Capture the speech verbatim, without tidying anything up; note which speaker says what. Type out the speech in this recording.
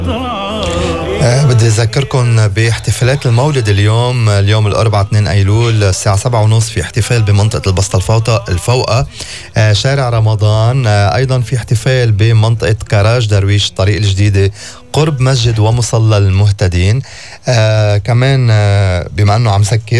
Speaker 1: أه بدي أذكركم باحتفالات المولد اليوم اليوم الأربعاء اثنين أيلول الساعة سبعة ونص في احتفال بمنطقة البسطة الفوطة الفوقة أه شارع رمضان. أه أيضا في احتفال بمنطقة كراج درويش الطريق الجديدة قرب مسجد ومصلى المهتدين. أه كمان أه بما أنه عم سكر